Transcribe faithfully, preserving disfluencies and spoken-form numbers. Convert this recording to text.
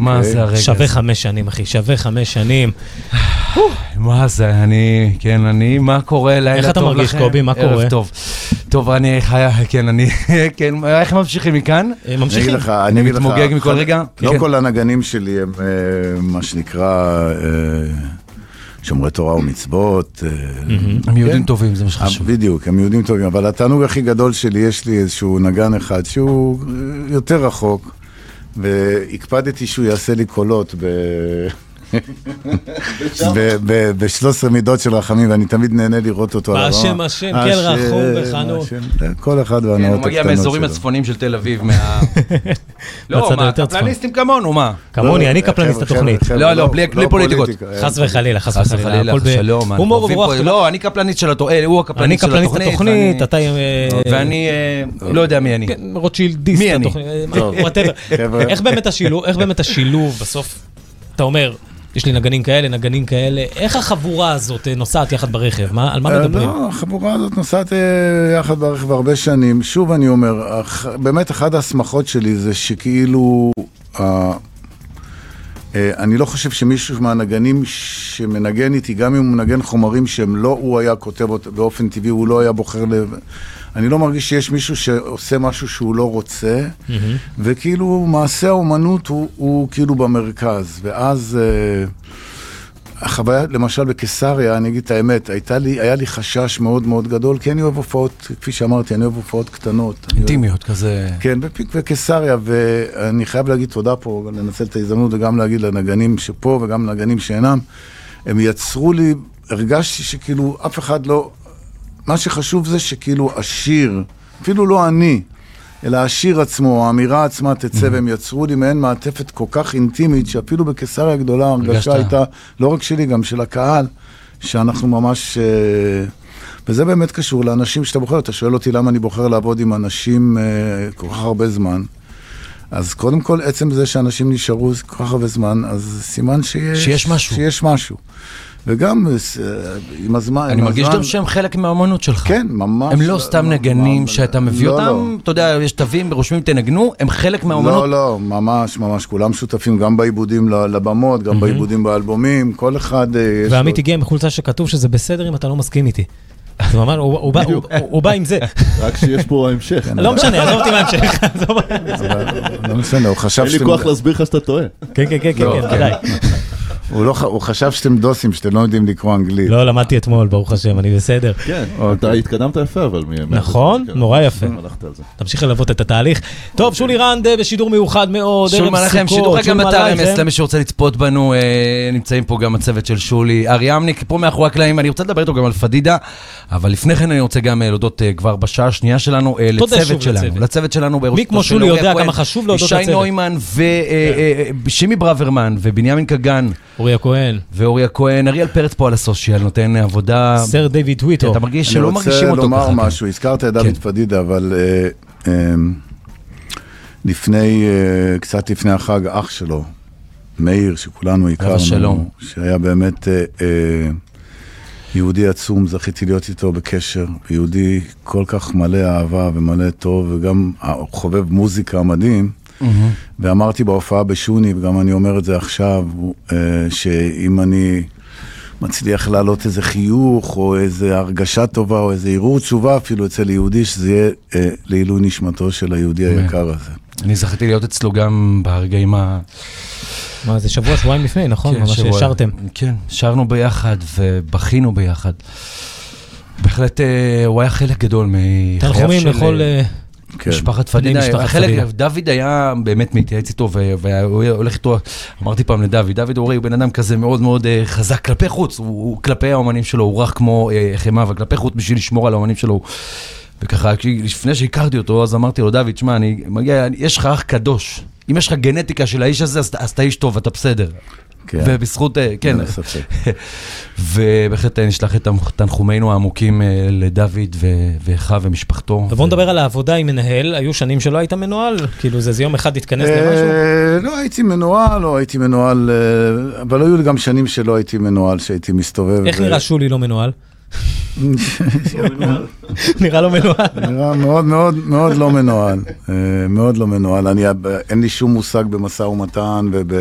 מה זה הרגע? שווה חמש שנים, אחי, שווה חמש שנים. מה זה, אני, כן, אני, מה קורה? לילה טוב לכם? איך אתה מרגיש, קובי? מה קורה? ערב טוב. טוב, אני חיה, כן, אני, כן, איך ממשיכים מכאן? ממשיכים. אני מתמוגג מכל רגע? לא כל הנגנים שלי הם מה שנקרא שומרי תורה ומצוות. הם יהודים טובים, זה מה שחשוב. בדיוק, הם יהודים טובים, אבל התענוג הכי גדול שלי, יש לי איזשהו נגן אחד שהוא יותר רחוק, והקפדתי שהוא יעשה לי קולות ב... ב-שלוש עשרה מידות של רחמים, ואני תמיד נהנה לראות אותו. השם, השם, כן רחום וחנון. כל אחד והנאות הקטנות שלו. הוא מגיע מאזורים הצפונים של תל אביב, מה... לא, מה, קפלניסטים כמונו, מה? כמוני, אני קפלניסט התוכנית. לא, לא, בלי פוליטיקות. חס וחלילה, חס וחלילה. שלום, הומור וברוח. לא, אני קפלניסט של התוכנית, הוא הקפלניסט של התוכנית. אני קפלניסט התוכנית, אתה... ואני לא יודע מי אני. רוטשילדיסט התוכנית. איך באמת השילוב בסוף, אתה אומר, יש לי נגנים כאלה, נגנים כאלה. איך החבורה הזאת נוסעת יחד ברכב? על מה מדברים? לא, החבורה הזאת נוסעת יחד ברכב הרבה שנים. שוב אני אומר, באמת אחד ההסמכות שלי זה שכאילו, אני לא חושב שמישהו מהנגנים שמנגן איתי, גם אם הוא מנגן חומרים שהם לא, הוא היה כותב באופן טבעי, הוא לא היה בוחר לב. אני לא מרגיש שיש מישהו שעושה משהו שהוא לא רוצה, mm-hmm. וכאילו מעשה האומנות הוא, הוא כאילו במרכז, ואז uh, החוויה, למשל בקיסריה, אני אגיד את האמת, הייתה לי, היה לי חשש מאוד מאוד גדול, כי אני אוהב הופעות, כפי שאמרתי, אני אוהב הופעות קטנות. אינטימיות אוהב, כזה. כן, בקיסריה, ואני חייב להגיד תודה פה, לנצל את ההזדמנות, וגם להגיד לנגנים שפה, וגם לנגנים שאינם, הם יצרו לי, הרגשתי שכאילו אף אחד לא... מה שחשוב זה שכאילו השיר, אפילו לא אני, אלא השיר עצמו, האמירה עצמה תצא, והם יצרו לי מעין מעטפת כל כך אינטימית, שאפילו בקיסריה הגדולה הרגשה הייתה, לא רק שלי, גם של הקהל, שאנחנו ממש... וזה באמת קשור לאנשים שאתה בוחר, אתה שואל אותי למה אני בוחר לעבוד עם אנשים כל כך הרבה זמן. אז קודם כל, עצם זה שאנשים נשארו כל כך הרבה זמן, אז סימן שיש, שיש משהו. שיש משהו. וגם עם הזמן... אני מרגיש גם שהם חלק מהאמנות שלך. כן, ממש. הם לא סתם נגנים שאתה מביא אותם, אתה יודע, יש תווים ברושמים, תנגנו, הם חלק מהאמנות. לא, לא, ממש, ממש, כולם שותפים, גם בעיבודים לבמות, גם בעיבודים באלבומים, כל אחד... ועמית הגיע מחולצה שכתוב שזה בסדר אם אתה לא מסכים איתי. זאת אומרת, הוא בא עם זה. רק שיש פה ההמשך. לא משנה, עזוב אותי מההמשך. לא משנה, הוא חשב שאתם... אין לי כוח להסביר לך שאתה טועה. כן, כן, כן, כן, ודאי. הוא חשב שאתם דוסים, שאתם לא יודעים לקרוא אנגלית. לא, למדתי אתמול, ברוך השם, אני בסדר. כן, אתה התקדמת יפה, אבל... נכון, נורא יפה. תמשיך ללוות את התהליך. טוב, שולי רנד בשידור מיוחד מאוד, ערב סוכות. שידור גם בתארמס, למי שרוצה לצפות בנו, נמצאים פה גם הצוות של שולי. ארי אמניק, פה מאחורי הקלעים, אני רוצה לדבר איתו גם על פדידה, אבל לפני כן אני רוצה גם להודות כבר בשעה השנייה שלנו, לצוות שלנו. לצוות שלנו מי כמו שולי יודע כמה חשוב להודות לצוות. שי נוימן ושימי ברוורמן ובנימין קגן. אוריה כהן. ואוריה כהן, אריאל פרץ פה על הסושיאל, נותן עבודה... סר דיוויד טוויטר. אתה מרגיש שלא מרגישים אותו ככה. אני רוצה לומר משהו, הזכרת את דוד פדידה, אבל לפני, קצת לפני החג, אח שלו, מאיר, שכולנו הכרנו, שהיה באמת יהודי עצום, זכיתי להיות איתו בקשר, יהודי כל כך מלא אהבה ומלא טוב, וגם חובב מוזיקה מדהים, ואמרתי בהופעה בשוני, וגם אני אומר את זה עכשיו, שאם אני מצליח להעלות איזה חיוך, או איזה הרגשה טובה, או איזה ערעור תשובה אפילו אצל יהודי, שזה יהיה לעילוי נשמתו של היהודי היקר הזה. אני זכיתי להיות אצלו גם ברגעים ה... מה, זה שבוע, שבועיים לפני, נכון? ממש שרתם. כן, שרנו ביחד ובכינו ביחד. בהחלט הוא היה חלק גדול מחייו של... תנחומים לכל... משפחת פדידה, דוד היה באמת מתייעץ איתו, והוא הולך איתו, אמרתי פעם לדוד, דוד הוא בן אדם כזה מאוד מאוד חזק כלפי חוץ, הוא כלפי האומנים שלו, הוא רך כמו חמה, וכלפי חוץ בשביל לשמור על האומנים שלו, וככה, לפני שהכרתי אותו, אז אמרתי לו, דוד, שמע, יש לך אח קדוש, אם יש לך גנטיקה של האיש הזה, אז אתה איש טוב, אתה בסדר. ובזכות, כן, ובהחלט נשלח את תנחומינו העמוקים לדוד ואחיו ומשפחתו. ובואו נדבר על העבודה עם מנהל, היו שנים שלא היית מנוהל? כאילו זה יום אחד התכנס למשהו? לא הייתי מנוהל, לא הייתי מנוהל, אבל היו לי גם שנים שלא הייתי מנוהל, שהייתי מסתובב. איך נראה שולי לא מנוהל? נראה לא מנוהל. נראה מאוד מאוד מאוד לא מנוהל. מאוד לא מנוהל. אין לי שום מושג במשא ומתן וב...